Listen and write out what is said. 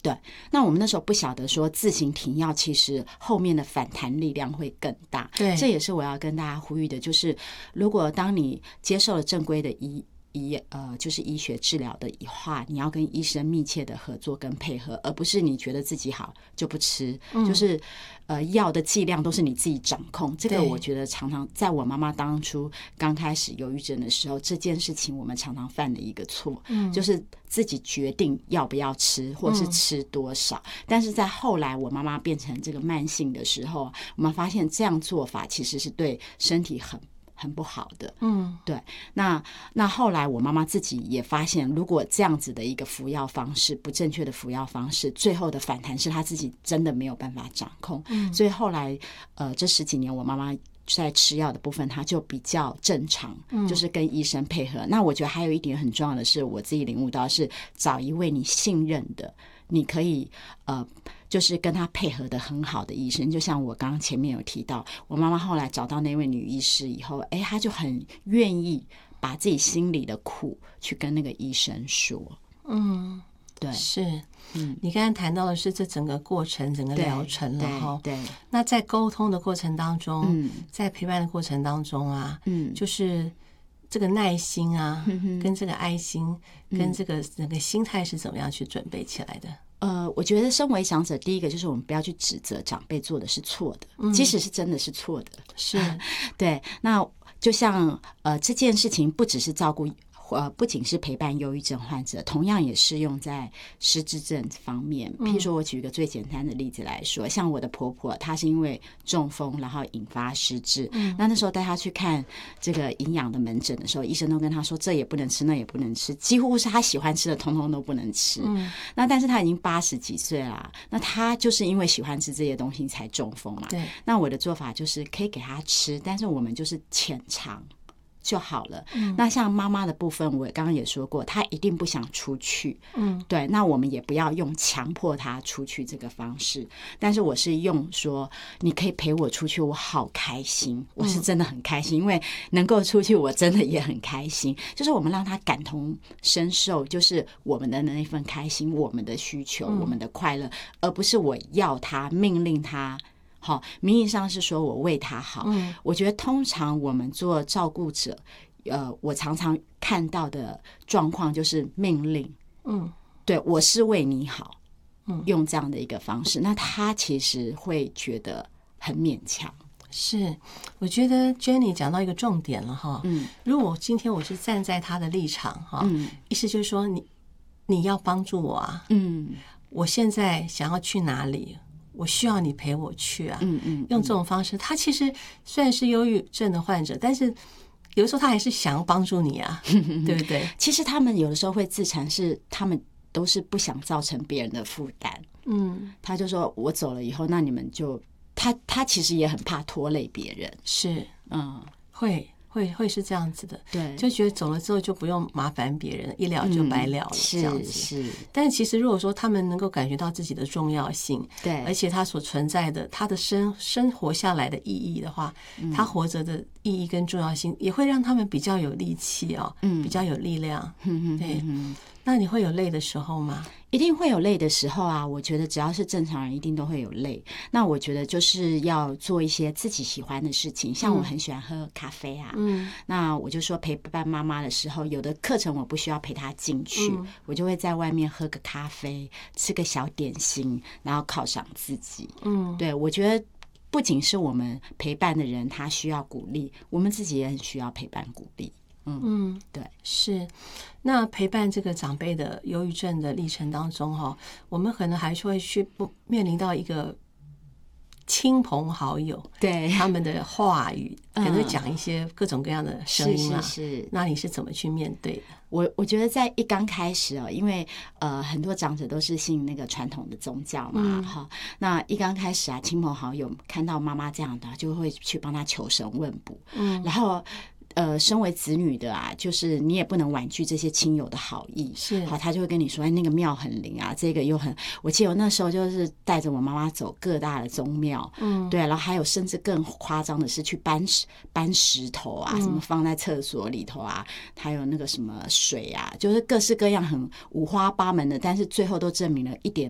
对，那我们那时候不晓得说自行停药其实后面的反弹力量会更大。 对， 这也是我要跟大家呼吁的，就是如果当你接受了正规的就是医学治疗的话，你要跟医生密切的合作跟配合，而不是你觉得自己好就不吃，就是药的剂量都是你自己掌控。这个我觉得常常在我妈妈当初刚开始忧郁症的时候，这件事情我们常常犯的一个错，就是自己决定要不要吃或是吃多少。但是在后来我妈妈变成这个慢性的时候，我们发现这样做法其实是对身体很不好的。对。那后来我妈妈自己也发现，如果这样子的一个服药方式，不正确的服药方式，最后的反弹是她自己真的没有办法掌控。所以后来这10几年我妈妈在吃药的部分，她就比较正常，就是跟医生配合。那我觉得还有一点很重要的是，我自己领悟到是找一位你信任的，你可以就是跟他配合的很好的医生。就像我刚刚前面有提到，我妈妈后来找到那位女医师以后，她就很愿意把自己心里的苦去跟那个医生说。对， 是。你刚才谈到的是这整个过程，整个疗程了哈。 对。 那在沟通的过程当中，在陪伴的过程当中啊，就是这个耐心啊，跟这个爱心，跟这个整个心态是怎么样去准备起来的？ 我觉得身为长者，第一个就是我们不要去指责长辈做的是错的，即使是真的是错的。 是。 对。那就像这件事情不只是照顾不仅是陪伴忧郁症患者，同样也适用在失智症方面。譬如说我举一个最简单的例子来说，像我的婆婆，她是因为中风然后引发失智，那时候带她去看这个营养的门诊的时候，医生都跟她说这也不能吃那也不能吃，几乎是她喜欢吃的通通都不能吃。那但是她已经80几岁啦，那她就是因为喜欢吃这些东西才中风嘛。 对。 那我的做法就是可以给她吃，但是我们就是浅尝就好了。那像妈妈的部分，我刚刚也说过，她一定不想出去。对，那我们也不要用强迫她出去这个方式，但是我是用说你可以陪我出去，我好开心，我是真的很开心，因为能够出去我真的也很开心。就是我们让她感同身受，就是我们的那份开心，我们的需求，我们的快乐，而不是我要她命令她。好，名义上是说我为他好。我觉得通常我们做照顾者，我常常看到的状况就是命令。对，我是为你好。用这样的一个方式，那他其实会觉得很勉强。 是，我觉得 Jenny 讲到一个重点了哈。如果今天我是站在他的立场哈，意思就是说你要帮助我啊。我现在想要去哪里？我需要你陪我去啊。用这种方式，他其实虽然是忧郁症的患者，但是有的时候他还是想要帮助你啊，对不对？ 其实他们有的时候会自残，是他们都是不想造成别人的负担。他就说我走了以后，那你们就他其实也很怕拖累别人。 是。会是这样子的。 对， 就觉得走了之后就不用麻烦别人，一了就白了了，这样子。 是。 但是其实如果说他们能够感觉到自己的重要性， 对， 而且他所存在的他的生活下来的意义的话，他活着的意义跟重要性也会让他们比较有力气哦，比较有力量。对。那你会有累的时候吗？ 一定会有累的时候啊，我觉得只要是正常人一定都会有累。那我觉得就是要做一些自己喜欢的事情，像我很喜欢喝咖啡啊。那我就说陪伴妈妈的时候，有的课程我不需要陪她进去，我就会在外面喝个咖啡，吃个小点心，然后犒赏自己。对，我觉得不仅是我们陪伴的人他需要鼓励，我们自己也很需要陪伴鼓励。对， 是。那陪伴这个长辈的忧郁症的历程当中哈，我们可能还是会去面临到一个亲朋好友， 对他们的话语，可能会讲一些各种各样的声音啦。 是。 那你是怎么去面对的？ 我觉得在一刚开始因为很多长者都是信那个传统的宗教嘛，那一刚开始啊，亲朋好友看到妈妈这样的，就会去帮她求神问卜。然后身为子女的啊，就是你也不能婉拒这些亲友的好意， 是好，他就会跟你说，那个庙很灵啊，这个又很，我记得我那时候就是带着我妈妈走各大的宗庙，对，然后还有甚至更夸张的是去搬石头啊，什么放在厕所里头啊，还有那个什么水啊，就是各式各样很五花八门的，但是最后都证明了一点